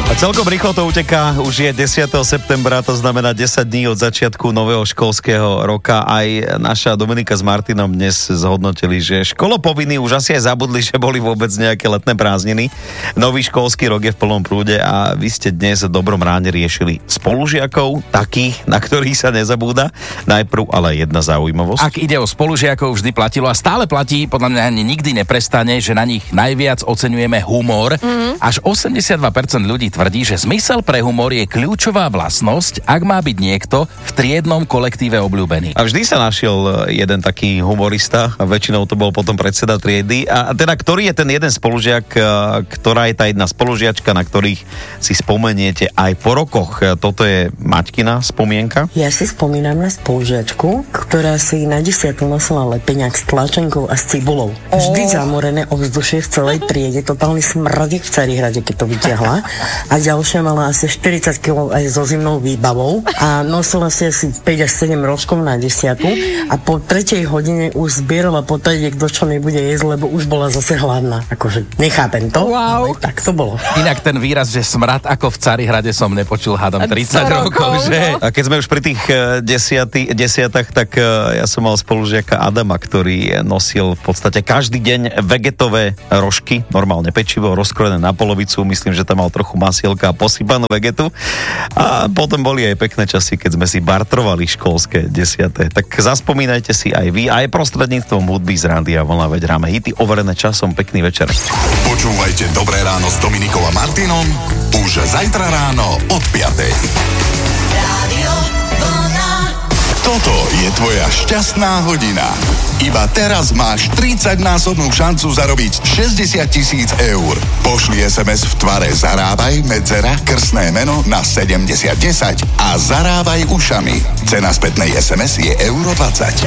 A celkom rýchlo to uteká, už je 10. septembra, to znamená 10 dní od začiatku nového školského roka. Aj naša Dominika s Martinom dnes zhodnotili, že školopovinní už asi aj zabudli, že boli vôbec nejaké letné prázdniny. Nový školský rok je v plnom prúde a vy ste dnes v dobrom ráne riešili spolužiakov, takých, na ktorých sa nezabúda. Najprv ale jedna zaujímavosť. Ak ide o spolužiakov, vždy platilo a stále platí, podľa mňa ani nikdy neprestane, že na nich najviac oceňujeme humor. Až 82% ľudí tvrdí, že zmysel pre humor je kľúčová vlastnosť, ak má byť niekto v triednom kolektíve obľúbený. A vždy sa našiel jeden taký humorista, a väčšinou to bol potom predseda triedy. A teda, ktorý je ten jeden spolužiak, ktorá je tá jedna spolužiačka, na ktorých si spomeniete aj po rokoch? Toto je Maťkina spomienka. Ja si spomínam na spolužiačku, ktorá si na 10. nosila lepeňák s tlačenkou a s cibulou. Vždy zamorené ovzdušie v celej triede, totálny smradík v Carihrade, keď to vyťahla. A ďalšia mala asi 40 kg aj so zimnou výbavou a nosila si asi 5 až 7 rožkov na 10. A po 3. hodine už zbierala potredie, kto čo mi bude jesť, lebo už bola zase hladná. Akože nechápem to, ale tak to bolo. Inak ten výraz, že smrad ako v Carihrade som nepočul hádam 30 rokov, že? A keď sme už pri tých desiatach, tak ja som mal spolužiaka Adama, ktorý nosil v podstate každý deň vegetové rožky, normálne pečivo, rozkrojené na polovicu, myslím, že tam mal trochu masielka a posypanú vegetu. A potom boli aj pekné časy, keď sme si bartrovali školské 10. Tak zaspomínajte si aj vy, aj prostredníctvom hudby z Rádia Vlna, veď hráme hity overené časom. Pekný večer. Počúvajte Dobré ráno s Dominikou a Martinom už zajtra ráno od 5. Toto je tvoja šťastná hodina. Iba teraz máš 30-násobnú šancu zarobiť 60 000 eur. Pošli SMS v tvare Zarábaj, medzera, krstné meno na 7010 a zarábaj ušami. Cena spätnej SMS je €20.